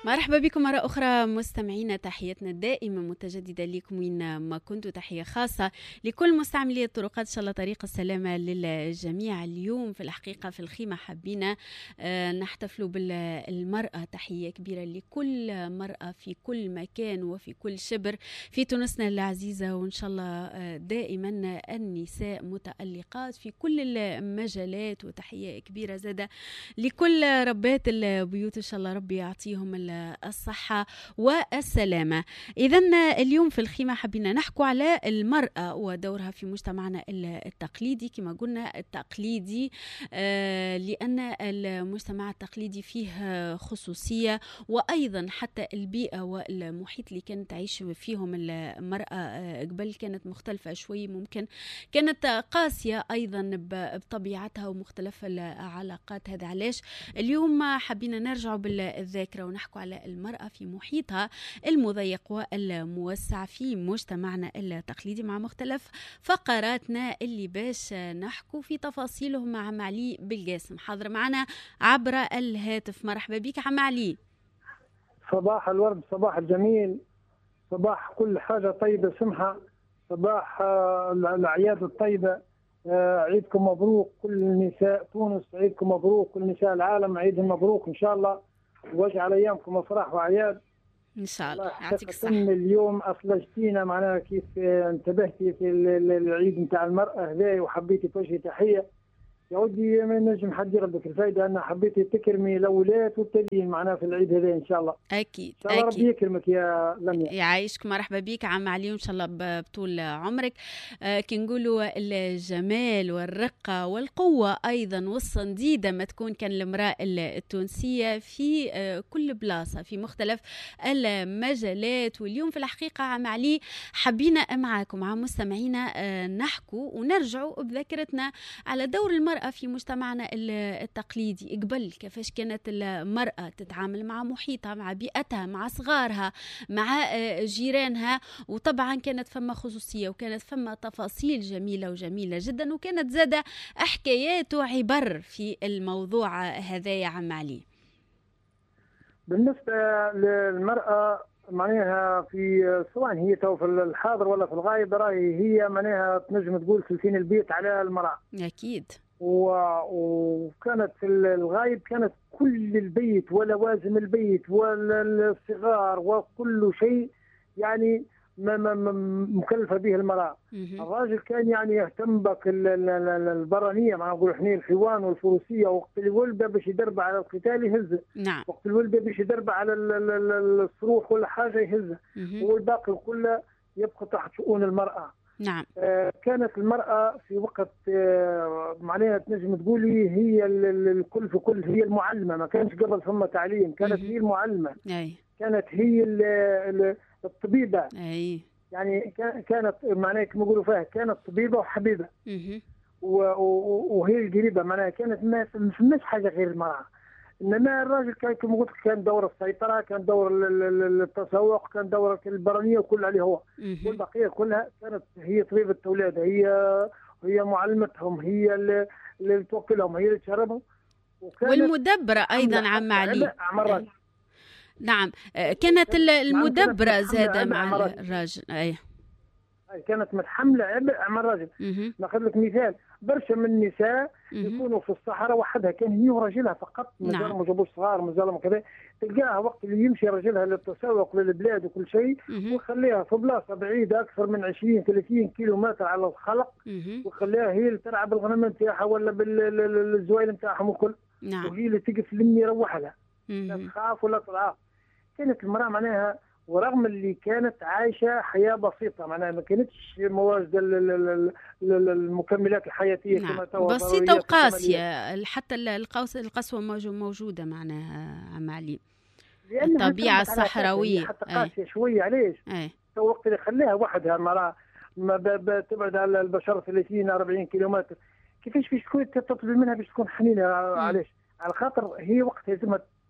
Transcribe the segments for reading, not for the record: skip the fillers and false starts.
مرحبا بكم مرة أخرى مستمعينا، تحياتنا الدائمة متجددة لكم وين ما كنتوا. تحية خاصة لكل مستعملي الطرقات، إن شاء الله طريق السلامة للجميع. اليوم في الحقيقة في الخيمة حبينا نحتفلوا بالمرأة. تحية كبيرة لكل مرأة في كل مكان وفي كل شبر في تونسنا العزيزة، وإن شاء الله دائما النساء متألقات في كل المجالات. وتحية كبيرة زادة لكل ربات البيوت، إن شاء الله ربي يعطيهم الصحة والسلامة. إذن اليوم في الخيمة حبينا نحكوا على المرأة ودورها في مجتمعنا التقليدي. كما قلنا التقليدي لأن المجتمع التقليدي فيه خصوصية، وأيضا حتى البيئة والمحيط اللي كانت تعيش فيهم المرأة قبل كانت مختلفة شوي، ممكن كانت قاسية أيضا بطبيعتها ومختلف العلاقات. هذا علاش اليوم حبينا نرجع بالذاكرة ونحكوا على المرأة في محيطها المضيق والموسع في مجتمعنا التقليدي، مع مختلف فقراتنا اللي باش نحكوا في تفاصيلهم مع معلي بالقاسم، حاضر معنا عبر الهاتف. مرحبا بك عم علي. صباح الورد، صباح الجميل، صباح كل حاجة طيبة سمحة، صباح الأعياد الطيبة. عيدكم مبروك كل نساء تونس، عيدكم مبروك كل نساء العالم، عيدهم مبروك إن شاء الله، واجعل أيامكم أفراح وأعياد إن شاء الله. يعطيك الصحة. اليوم أصلجتينا معناها كيف انتبهتي في العيد نتاع المرأة هذا، وحبيتي توجهي تحية. يا ودي ما نجم حد يردك الفايدة، أنا حبيتي تكرمي الأولاد والتاليين معناها في العيد هذا إن شاء الله. أكيد إن شاء الله أكيد. ربي يكرمك يا لميا. يعيشك، مرحبا بك عم علي، وإن شاء الله بطول عمرك. كي نقولوا الجمال والرقة والقوة أيضا والصنديدة ما تكون كان المرأة التونسية في كل بلاصة في مختلف المجالات. واليوم في الحقيقة عم علي حبينا معاكم مع مستمعينا نحكوا ونرجعوا بذاكرتنا على دور المرأة في مجتمعنا التقليدي قبل، كيفاش كانت المرأة تتعامل مع محيطها، مع بيئتها، مع صغارها، مع جيرانها. وطبعا كانت فما خصوصية وكانت فما تفاصيل جميلة وجميلة جدا، وكانت زادة حكايات وعبر في الموضوع هذا يا عم علي. بالنسبة للمرأة معناها في سواء هي تو في الحاضر ولا في الغايب، راهي هي معناها تنجم تقول ثلثين البيت على المرأة. أكيد. وكانت في الغايب كانت كل البيت ولوازم البيت والصغار وكل شيء يعني مكلفة به المرأة. الراجل كان يعني يهتم بك البرانية، ما نقول احنا الحيوان والفروسية، وقت الولدة باش يدرب على القتال يهزه. نعم. وقت الولدة باش يدرب على الصروح ولا حاجة يهزه. والباقي كله يبقى تحت شؤون المرأة. نعم. كانت المرأة في وقت معناها تنجم تقولي هي الكل في كل، هي المعلمة. ما كانش قبل ثم تعليم، كانت هي المعلمة. أي. كانت هي الطبيبة. أي. يعني كانت معناها كما يقولوا فيها كانت طبيبة وحبيبة. وهي القريبة معناها كانت ما فماش حاجة غير المرأة. انما الراجل كان كما قلت كان دور السيطره، كان دور التسوق، كان دور البرانيه وكل عليه هو. والبقيه كلها كانت هي طبيبه اولادها، هي معلمتهم، هي اللي توكلهم، هي اللي تشربهم، والمدبره ايضا عم علي. نعم. كانت المدبره زاده مع الراجل. اي كانت متحمله عبء مع الراجل. ناخذ لك مثال، برشا من النساء يكونوا في الصحراء وحدها، كان هي وراجلها فقط، مازال ما جابوش صغار، مازال كذا. تلقاها وقت اللي يمشي راجلها للتسوق للبلاد وكل شيء، ويخليها في بلاصه بعيده اكثر من 20-30 كيلومتر على الخلق، ويخليها هي اللي تلعب بالغنم نتاعها ولا بالزوايل نتاعهم وكل. نعم. وهي اللي تقف لمن يروح لها، لا تخاف ولا تضعف. كانت المراه معناها، ورغم اللي كانت عايشة حياة بسيطة معناها ما كانتش مواجدة المكملات الحياتية. نعم. كما بسيطة وقاسية، حتى القسوة موجودة معناها عم علي، الطبيعة الصحراوية حتى قاسية شوية. علاش؟ وقت اللي خليها وحدها المرأة ما تبعد على البشر 30-40 كيلومتر، كيفاش باش تكون تطلب منها باش تكون حنينة؟ علاش؟ على خاطر هي وقت لازمها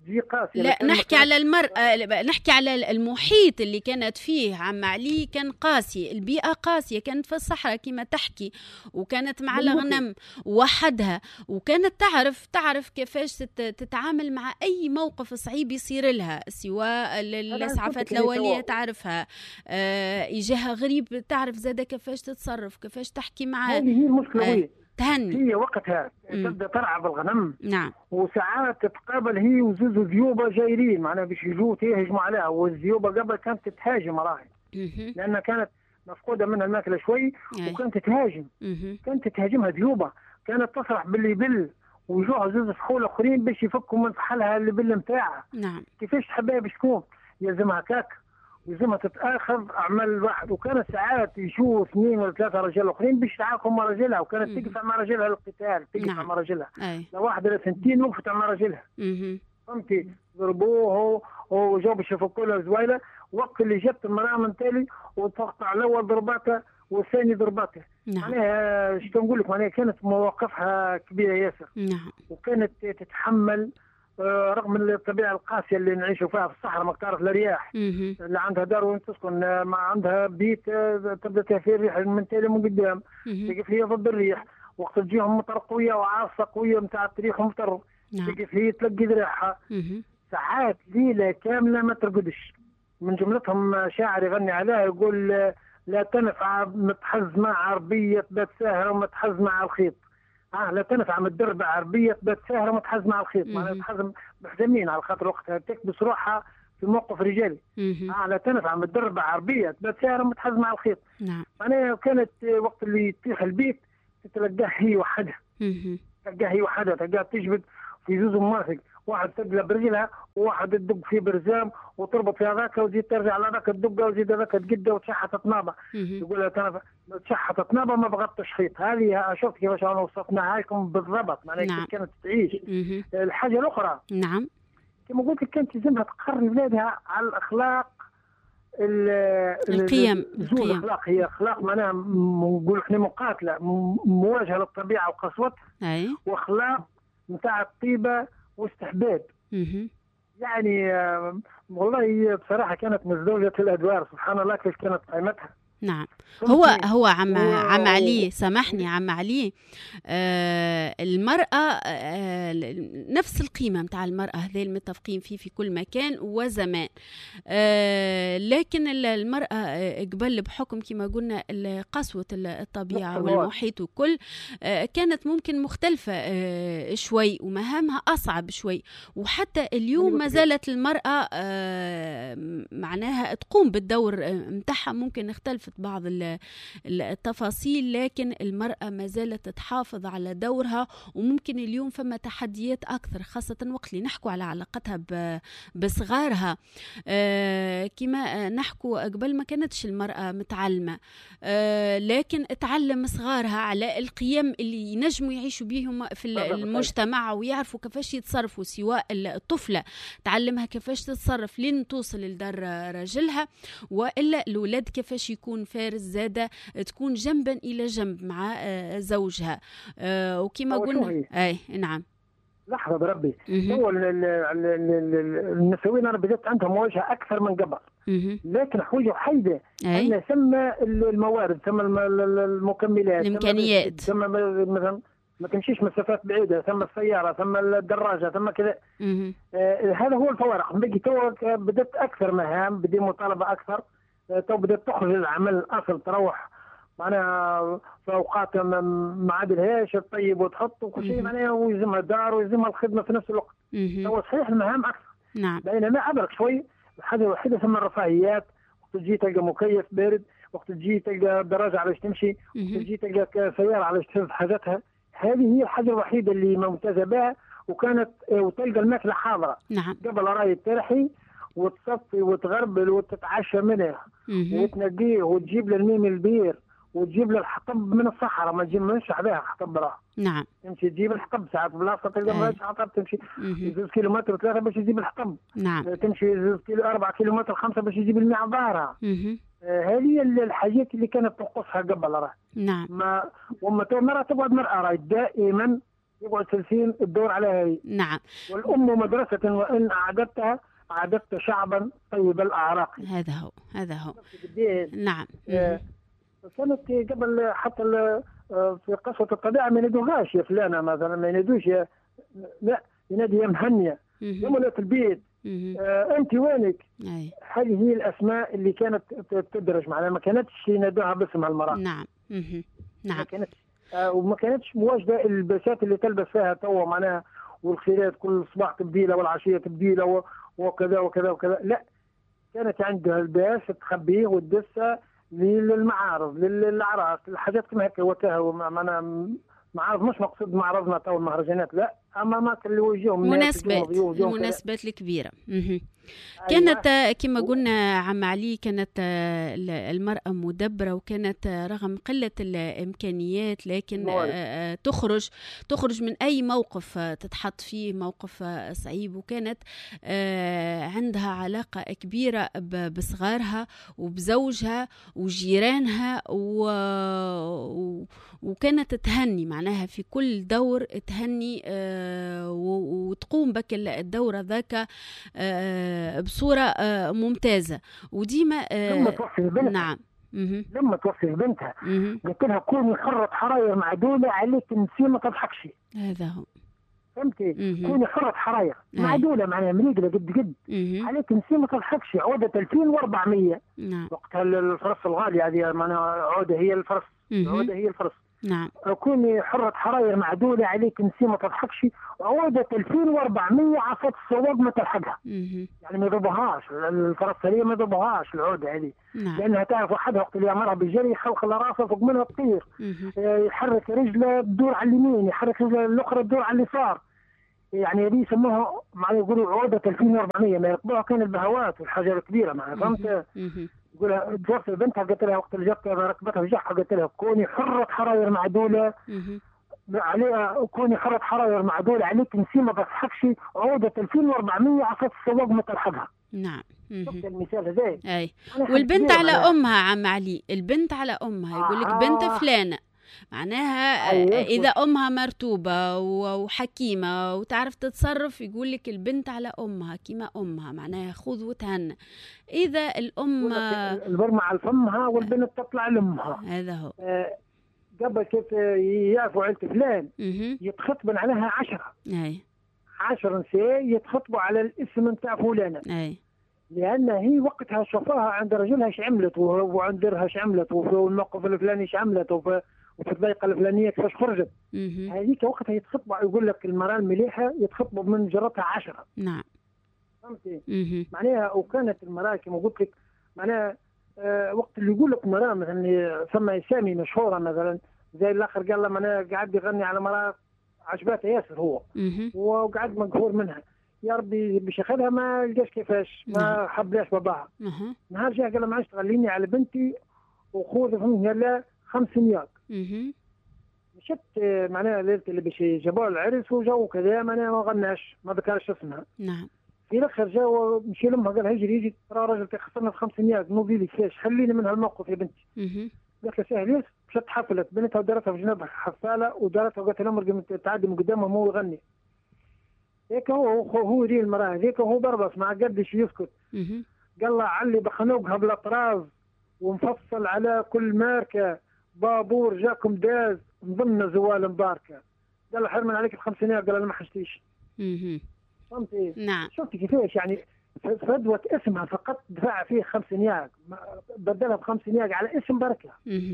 تجي قاسية. لا نحكي على المرأة، نحكي على المحيط اللي كانت فيه عم علي، كان قاسي، البيئة قاسية، كانت في الصحراء كما تحكي، وكانت مع الغنم وحدها، وكانت تعرف كيفاش تتعامل مع أي موقف صعيب يصير لها، سواء الإسعافات الأولية تعرفها، إجاها غريب تعرف زادة كيفاش تتصرف، كيفاش تحكي معاه. هذه هي المشكلة. تهني هي وقتها تبدا ترعى بالغنم. نعم. وساعات تتقابل هي وزوز ذيوبه جايرين معناها باش يجوا يهجموا عليها، والذيوبه قبل كانت تتهاجم راهي لانها كانت مفقوده منها الماكله شوي وكانت تتهاجم. كانت تهاجمها ذيوبه، كانت تصرح باللي بل ويجوها زوز فحول اخرين باش يفكوا من فحلها اللي بل نتاعها. نعم. كيفاش تحبها باش تكون؟ يلزمها كاك ولازمها تتاخذ اعمال الواحد. وكانت ساعات يشوفوا 2 ولا 3 رجال اخرين باش يتعاقوا مع رجلها، وكانت تقف مع رجلها للقتال، تقف مع رجلها. لا واحده لا ثنتين وقفت مع رجلها. فهمتي؟ ضربوه وجاوا باش يفكوا لها زويله، وقت اللي جت المراه من تالي وتقطع الاول ضرباته والثاني ضرباته. معناها ايش نقول لك، معناها كانت مواقفها كبيره ياسر. وكانت تتحمل رغم الطبيعه القاسيه اللي نعيشوا فيها في الصحراء، ما تعرف الرياح اللي عندها دار وين تسكن، ما عندها بيت تبدا تاثير الريح من تالي من قدام، تقف هي ضد الريح. وقت تجيهم مطر قويه وعاصفه قويه نتاع الريح ومطر، تقف هي تلقي ذراعها. ساعات ليله كامله ما ترقدش. من جملتهم شاعر يغني عليها يقول لا تنفع متحزمه عربيه تبات ساهره ومتحزمه على الخيط. لا تنفع متدربة عربية تبات ساهرة ومتحزمة على الخيط. معناها تحزم بحزمين على خاطر وقتها تكبس روحها في موقف رجالي. لا تنفع متدربة عربية تبات ساهرة ومتحزمة على الخيط. معناها كانت وقت اللي تطيح البيت تلقاها هي وحدها. تلقاها تجبد في زوز ماسك، واحد تقلب برجلها وواحد تدق في برزام وتربط في هذاك وتزيد ترجع على هذاك الدقه وتزيد هذاك تقده وتشحت تنابه. يقول لها انا تشحت تنابه ما بغت تشخيط. هذه شفت كيفاش انا وصفناها لكم بالضبط. معناها كانت تعيش. الحاجه الاخرى كما قلت لك كانت لازمها تقرن بلادها على الاخلاق، القيم. الاخلاق هي اخلاق معناها نقول احنا مقاتله مواجهه للطبيعه وقسوتها، واخلاق نتاع الطيبه واستحباب. يعني والله بصراحه كانت مزدوجه الادوار، سبحان الله كيف كانت قيمتها. نعم. هو عم علي، سامحني عم علي، المرأة نفس القيمة متاع المرأة، هذا المتفقين فيه في كل مكان وزمان. لكن المرأة قبل بحكم كما قلنا قسوة الطبيعة والمحيط وكل، كانت ممكن مختلفة شوي ومهامها أصعب شوي. وحتى اليوم ما زالت المرأة معناها تقوم بالدور متاعها، ممكن اختلفت بعض التفاصيل، لكن المرأة ما زالت تحافظ على دورها. وممكن اليوم فما تحديات أكثر، خاصة وقت اللي نحكوا على علاقتها بصغارها. كما نحكوا قبل ما كانتش المرأة متعلمة، لكن تعلم صغارها على القيم اللي ينجموا يعيشوا بيهم في المجتمع ويعرفوا كيفاش يتصرفوا. سواء الطفلة تعلمها كيفاش تتصرف لين توصل لدار رجلها، وإلا الولاد كيفاش يكون فارس زادة تكون جنبا إلى جنب مع زوجها. وكما قلنا نعم. لحظة بربي، هو النسوين أنا بدأت عندهم مواجهة أكثر من قبل، لكن حوجة وحيدة أن ثم الموارد، ثم المكملات، الإمكانيات، ثم مثلا ما تمشيش مسافات بعيدة، ثم السيارة، ثم الدراجة، ثم كذا. هذا هو الفوارق. بقي تو بدأت أكثر مهام، بدي مطالبة أكثر. تو بدأت تخرج العمل الأصل، تروح معناها في أوقات ما عادلهاش تطيب وتحط وكل شيء معناها، ويلزمها دار ويلزمها الخدمة في نفس الوقت. تو صحيح المهام أكثر. نعم. بينما أبرك شوي. الحاجة الوحيدة ثم الرفاهيات. وقت تجي تلقى مكيف بارد، وقت تجي تلقى دراجة على تمشي، وقت تجي تلقى سيارة على تشوف حاجاتها. هذه هي الحاجة الوحيدة اللي ممتازة بها. وكانت وتلقى الماكلة حاضرة. نعم. قبل راي ترحي وتصفي وتغربل وتتعشى منه وتنقيه وتجيب له الميم البير وتجيب له الحطب من الصحراء، ما تجيب منش عليها حطب راه. نعم. تمشي تجيب الحطب ساعات بلاصه تلقى ماش حطب، تمشي 2 كيلومتر 3 باش تجيب الحطب. نعم. تمشي 4 كيلومتر 5 باش تجيب المعباره. هذه الحاجات اللي كانت تنقصها قبل راه. نعم. وما تو مرة تقعد مرأة راهي دائما يقعد 30 الدور على هي. نعم. والأم مدرسة وإن أعددتها أعددت شعبا طيب الأعراق. هذا هو. نعم. كانت قبل حتى في قصة الطبيعة ما ينادوهاش يا فلانة مثلا، ما ينادوش لا، ينادي يا مهنية يا مولات البيت، أنت وينك. هذه هي الأسماء اللي كانت تدرج معنا، ما كانتش ينادوها باسمها المرأة. نعم. نعم. وما كانتش مواجدة البسات اللي تلبس فيها توا معناها، والخيرات كل صباح تبديلة والعشية تبديلة وكذا وكذا وكذا، لا، كانت عندها الباس تخبيه وتدسها للمعارض للأعراس، الحاجات كما هكا وكاها. معناها معارض مش مقصود معرضنا تو المهرجانات، لا، اما ما كان اللي يجيهم المناسبات الكبيره. كانت كما قلنا عم علي، كانت المرأة مدبرة، وكانت رغم قلة الإمكانيات لكن تخرج من أي موقف تتحط فيه، موقف صعيب، وكانت عندها علاقة كبيرة بصغارها وبزوجها وجيرانها، وكانت تهني معناها في كل دور تهني وتقوم بك الدورة ذاك بصورة ممتازة. وديما لما توفي بنتها. نعم. لما توفي بنتها قلت لها كوني حرة حراير معدولة عليك نسي ما تضحكش. هذا هو. فهمتي؟ كوني حرة حراير معدولة معناها منيقلة قد عليك نسي ما تضحكش. عودة 2400. نعم. وقتها الفرس الغالي هذه معناها عودة هي الفرس. عودة هي الفرس. نعم. كوني حرة حراير معدولة عليك نسي ما تضحكش. عودة 2400 عصت الصواب ما تلحقها. يعني ما يضربهاش الفرنسية، ما يضربهاش العودة هذه. نعم. لأنها تعرف وحدها وقت اللي أمرها بالجري يخلق راسها فوق منها تطير. يحرك رجله تدور على اليمين، يحرك رجله الأخرى تدور على اليسار. يعني هذه يسموها معناها يقولوا عودة 2400. ما يركبوها كان البهوات والحاجة الكبيرة معناها. فهمت؟ يقولها توفي بنتها، قلت لها وقت اللي جت ركبتها في جحها قلت لها كوني حرة حراير معدولة عليها، كوني حرة حراير معدولة عليك نسي ما تضحكش. عودة 2400 عصت الصواب ما تلحقها. نعم. شفت المثال هذا؟ اي. والبنت على امها عم علي، البنت على امها يقول لك بنت فلانة، معناها إذا أمها مرتوبة وحكيمة وتعرف تتصرف يقول لك البنت على أمها كما أمها، معناها خذ وتهنى. إذا الأم البر مع فمها والبنت تطلع لأمها. هذا هو. قبل كيف يعرفوا عيلة فلان يتخطبن عليها 10. أي. 10 نساء يتخطبوا على الاسم نتاع فلانة. أي. لأن هي وقتها شافوها عند رجلها ايش عملت وعند درها ايش عملت وفي الموقف الفلاني ايش عملت وفي الضيقة الفلانية كيفاش خرجت. هذيك وقتها يتخطبوا، يقول لك المرأة المليحة يتخطبوا من جرتها 10. نعم. فهمتي؟ معناها وكانت المرأة كما قلت لك معناها وقت اللي يقول لك مرأة مثلا ثم اسامي مشهورة مثلا زي الآخر قال له معناها قاعد يغني على مرأة عجباتها ياسر هو وقعد مقهور منها، يا ربي باش ياخذها ما لقاش كيفاش، ما حبلاش باباها. نهار جاء قال له معلش تغليني على بنتي وخذ فهمني لا 5 نياق. مشت معناها ليلة اللي باش جابوها العرس وجو كذا معناها ما غناش ما ذكرش اسمها. نعم. في الاخر جاو مشي لامها قال يجي ترى راجل تخسرنا في 5 نياق نوضي لي كيفاش خليني من هالموقف يا بنتي. قالت له سهل ياسر. مشت حفلت بنتها ودارتها في جنبها حفاله ودارتها وقالت لهم تعدي من قدامهم هو يغني. هيك هو دي المراه هذيك وهو بربص ما قدش يسكت. قال له علي بخنوقها بالاطراز ومفصل على كل ماركه بابور جاكم داز ضمن زوال مباركه. قال له حرمنا عليك ب5 نياق. قال له ما حشتيش. فهمتي؟ نعم. شفتي كيفاش يعني فدوة اسمها فقط دفع فيه 5 نياق بدلها ب5 نياق على اسم بركه.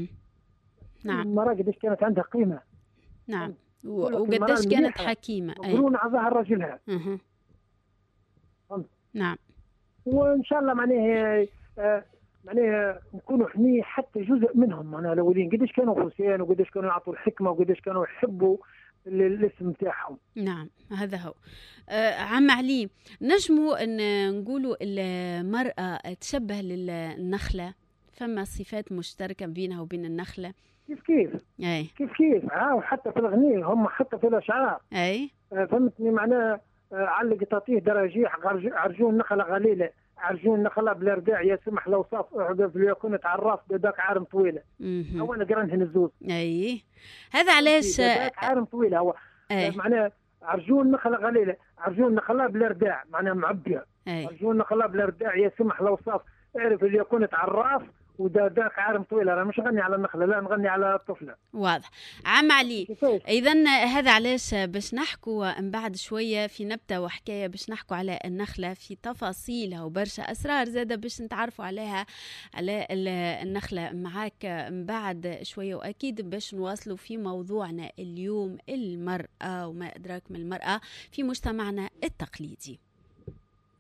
نعم. المراه قديش كانت عندها قيمه. نعم. وقديش كانت حكيمه. يقولون عظها رجلها. نعم. وان شاء الله معناها نكونوا حني حتى جزء منهم معناها الاولين قديش كانوا خصيان وقديش كانوا يعطوا الحكمه وقديش كانوا يحبوا الاسم تاعهم. نعم هذا هو. عم علي نجموا ان نقولوا المرأة تشبه للنخلة، فما صفات مشتركة بينها وبين النخلة. كيف اي كيف وحتى في الغنية هم حتى في الاشعار. اي فهمتني معناها علق تعطيه دراجيح عرجون نخلة غليلة عرجون نخلة بلا رداع يا سمح لو صاف ليكون تعرف بداك عارم طويلة. هو انا قرنهن الزوز. اي هذا علاش بداك عارم طويلة. هو معناها عرجون نخله غليله، عرجون نخله بلا رداع معناها معبيه، عرجون نخله بلا رداع يا سمح الاوصاف، اعرف اللي يكون عراف وداك عارم طويل. انا مش غني على النخله، لا نغني على الطفله. واضح. عم علي، اذا هذا علاش باش نحكوا من بعد شويه في نبته وحكايه باش نحكوا على النخله في تفاصيلها وبرشا اسرار زاده باش نتعرفوا عليها على النخله معاك من بعد شويه، واكيد باش نواصلوا في موضوعنا اليوم المراه وما ادراك من المراه في مجتمعنا التقليدي.